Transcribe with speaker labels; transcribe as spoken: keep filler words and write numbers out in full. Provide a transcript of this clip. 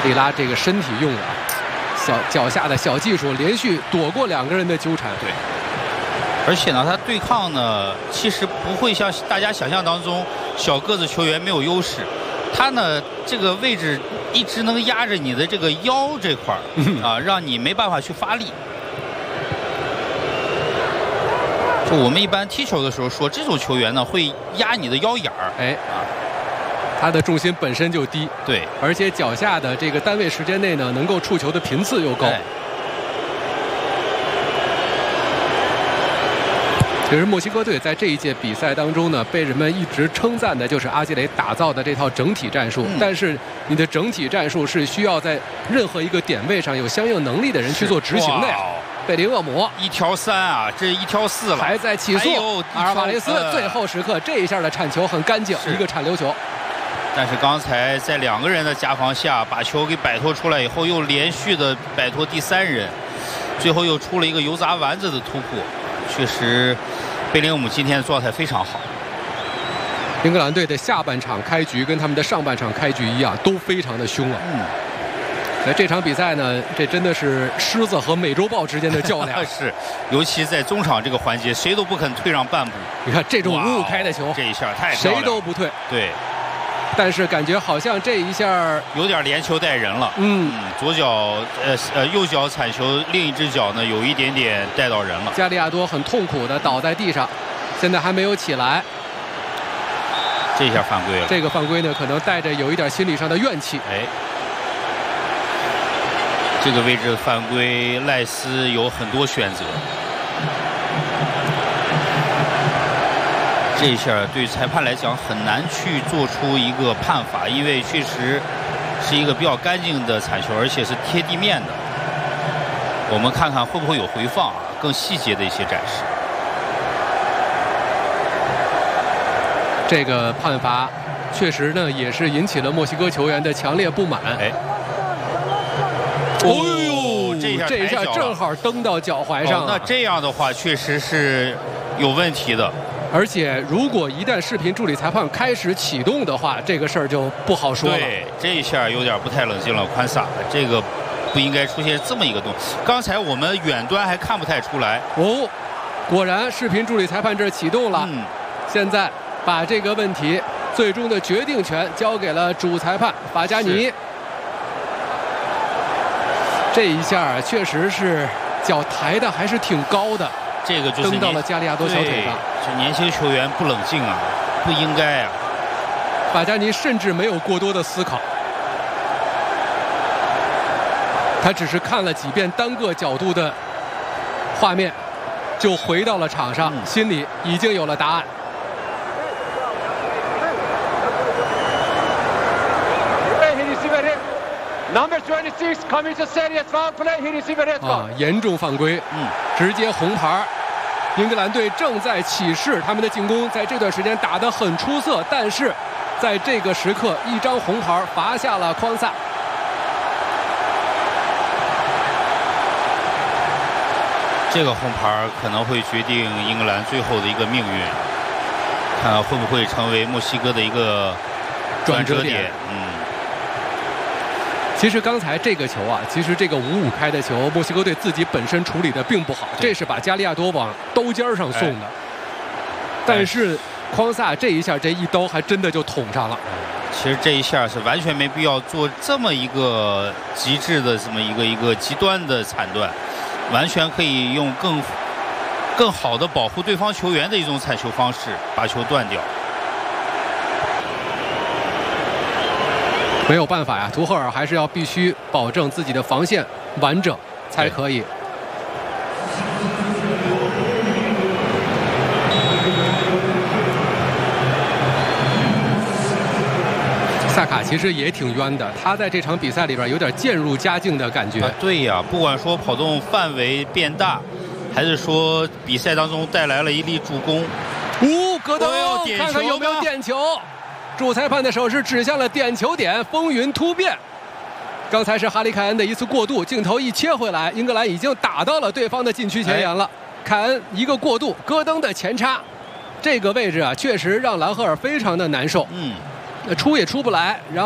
Speaker 1: 利拉这个身体用的，小脚下的小技术，连续躲过两个人的纠缠。
Speaker 2: 对。而且呢，他对抗呢，其实不会像大家想象当中，小个子球员没有优势。他呢，这个位置一直能压着你的这个腰这块儿啊，让你没办法去发力。就我们一般踢球的时候说，这种球员呢会压你的腰眼儿。
Speaker 1: 哎啊，他的重心本身就低，
Speaker 2: 对，
Speaker 1: 而且脚下的这个单位时间内呢，能够触球的频次又高。
Speaker 2: 哎
Speaker 1: 其实墨西哥队在这一届比赛当中呢，被人们一直称赞的就是阿基雷打造的这套整体战术。嗯、但是你的整体战术是需要在任何一个点位上有相应能力的人去做执行的呀。贝林厄姆
Speaker 2: 一挑三啊，这一挑四了，
Speaker 1: 还在起速。阿尔瓦雷斯、呃、最后时刻这一下的铲球很干净，一个铲溜球。
Speaker 2: 但是刚才在两个人的夹防下，把球给摆脱出来以后，又连续的摆脱第三人，最后又出了一个油炸丸子的突破。确实，贝林厄姆今天的状态非常好。
Speaker 1: 英格兰队的下半场开局跟他们的上半场开局一样，都非常的凶啊。嗯。在这场比赛呢，这真的是狮子和美洲豹之间的较量。
Speaker 2: 是，尤其在中场这个环节，谁都不肯退让半步。
Speaker 1: 你看这种五五开的球，
Speaker 2: 这一下太漂亮了，
Speaker 1: 谁都不退。
Speaker 2: 对。
Speaker 1: 但是感觉好像这一下
Speaker 2: 有点连球带人了。嗯，左脚呃呃右脚铲球，另一只脚呢有一点点带到人了。
Speaker 1: 加利亚多很痛苦的倒在地上，现在还没有起来。
Speaker 2: 这下犯规了。
Speaker 1: 这个犯规呢，可能带着有一点心理上的怨气。
Speaker 2: 哎，这个位置犯规，赖斯有很多选择。这一下对裁判来讲很难去做出一个判罚，因为确实是一个比较干净的铲球，而且是贴地面的。我们看看会不会有回放啊，更细节的一些展示。
Speaker 1: 这个判罚确实呢，也是引起了墨西哥球员的强烈不满。
Speaker 2: 哎，
Speaker 1: 哦呦，这一下这一下正好蹬到脚踝上、啊
Speaker 2: 哦。那这样的话确实是有问题的。
Speaker 1: 而且，如果一旦视频助理裁判开始启动的话，这个事儿就不好说了。
Speaker 2: 对，这一下有点不太冷静了，宽萨，这个不应该出现这么一个动作。刚才我们远端还看不太出来。
Speaker 1: 哦，果然视频助理裁判这儿启动了。
Speaker 2: 嗯，
Speaker 1: 现在把这个问题最终的决定权交给了主裁判法加尼。这一下确实是脚抬的还是挺高的。
Speaker 2: 这个就是
Speaker 1: 蹬到了加利亚多小腿上。
Speaker 2: 这年轻球员不冷静啊，不应该啊。
Speaker 1: 法加尼甚至没有过多的思考，他只是看了几遍单个角度的画面，就回到了场上，嗯、心里已经有了答案。啊，严重犯规，嗯，直接红牌。英格兰队正在起势，他们的进攻在这段时间打得很出色，但是在这个时刻，一张红牌罚下了匡萨。
Speaker 2: 这个红牌可能会决定英格兰最后的一个命运，看看会不会成为墨西哥的一个转折点。嗯。
Speaker 1: 其实刚才这个球啊，其实这个五五开的球，墨西哥队自己本身处理的并不好，这是把加利亚多往刀尖上送的。哎、但是匡萨这一下，这一刀还真的就捅上了。
Speaker 2: 其实这一下是完全没必要做这么一个极致的这么一个一个极端的铲断，完全可以用更更好的保护对方球员的一种铲球方式，把球断掉。
Speaker 1: 没有办法呀，图赫尔还是要必须保证自己的防线完整才可以。萨卡其实也挺冤的，他在这场比赛里边有点渐入佳境的感觉。
Speaker 2: 啊、对呀，不管说跑动范围变大，还是说比赛当中带来了一粒助攻。
Speaker 1: 呜、哦，戈登，看看有没有点球。主裁判的手是指向了点球点，风云突变。刚才是哈里凯恩的一次过渡，镜头一切回来，英格兰已经打到了对方的禁区前沿了。哎、凯恩一个过渡，戈登的前插，这个位置啊，确实让兰赫尔非常的难受。嗯，出也出不来，然后。